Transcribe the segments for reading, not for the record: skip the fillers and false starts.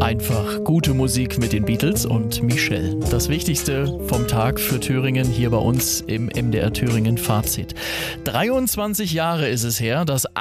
Einfach gute Musik mit den Beatles und Michelle. Das Wichtigste vom Tag für Thüringen hier bei uns im MDR Thüringen Fazit. 23 Jahre ist es her, dass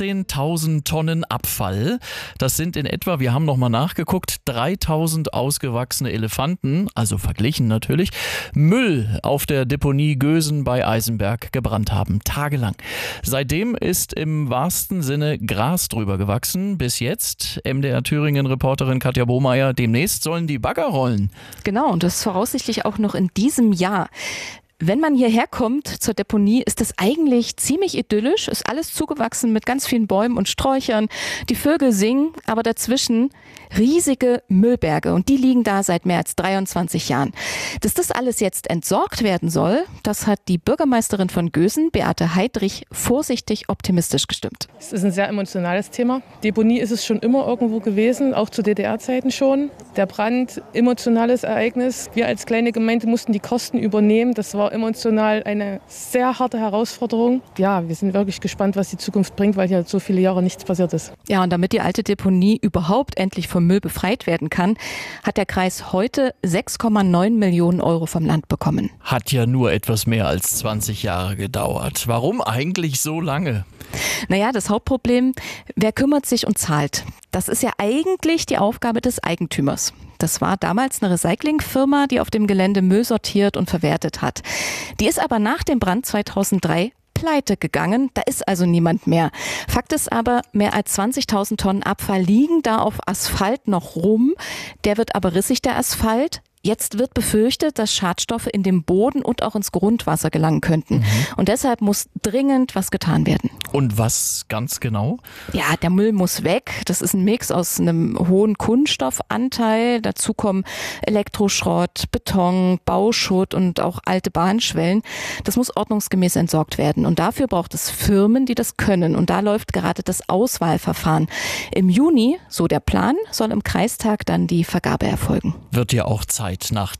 18.000 Tonnen Abfall, das sind in etwa, wir haben nochmal nachgeguckt, 3.000 ausgewachsene Elefanten, also verglichen natürlich, Müll auf der Deponie Gösen bei Eisenberg gebrannt haben, tagelang. Seitdem ist im wahrsten Sinne Gras drüber gewachsen. Bis jetzt, MDR Thüringen-Reporterin Katja Bohmeier, demnächst sollen die Bagger rollen. Genau, und das voraussichtlich auch noch in diesem Jahr. Wenn man hierher kommt zur Deponie, ist das eigentlich ziemlich idyllisch, ist alles zugewachsen mit ganz vielen Bäumen und Sträuchern. Die Vögel singen, aber dazwischen riesige Müllberge und die liegen da seit mehr als 23 Jahren. Dass das alles jetzt entsorgt werden soll, das hat die Bürgermeisterin von Gösen, Beate Heidrich, vorsichtig optimistisch gestimmt. Es ist ein sehr emotionales Thema. Deponie ist es schon immer irgendwo gewesen, auch zu DDR-Zeiten schon. Der Brand, emotionales Ereignis. Wir als kleine Gemeinde mussten die Kosten übernehmen. Das war emotional eine sehr harte Herausforderung. Ja, wir sind wirklich gespannt, was die Zukunft bringt, weil hier so viele Jahre nichts passiert ist. Ja, und damit die alte Deponie überhaupt endlich vom Müll befreit werden kann, hat der Kreis heute 6,9 Millionen Euro vom Land bekommen. Hat ja nur etwas mehr als 20 Jahre gedauert. Warum eigentlich so lange? Naja, das Hauptproblem, wer kümmert sich und zahlt? Das ist ja eigentlich die Aufgabe des Eigentümers. Das war damals eine Recyclingfirma, die auf dem Gelände Müll sortiert und verwertet hat. Die ist aber nach dem Brand 2003 pleite gegangen, da ist also niemand mehr. Fakt ist aber, mehr als 20.000 Tonnen Abfall liegen da auf Asphalt noch rum. Der wird aber rissig, der Asphalt. Jetzt wird befürchtet, dass Schadstoffe in den Boden und auch ins Grundwasser gelangen könnten. Und deshalb muss dringend was getan werden. Und was ganz genau? Ja, der Müll muss weg. Das ist ein Mix aus einem hohen Kunststoffanteil. Dazu kommen Elektroschrott, Beton, Bauschutt und auch alte Bahnschwellen. Das muss ordnungsgemäß entsorgt werden. Und dafür braucht es Firmen, die das können. Und da läuft gerade das Auswahlverfahren. Im Juni, so der Plan, soll im Kreistag dann die Vergabe erfolgen. Wird ja auch Zeit. Nach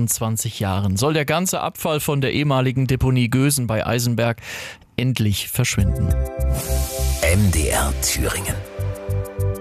23 Jahren soll der ganze Abfall von der ehemaligen Deponie Gösen bei Eisenberg endlich verschwinden. MDR Thüringen.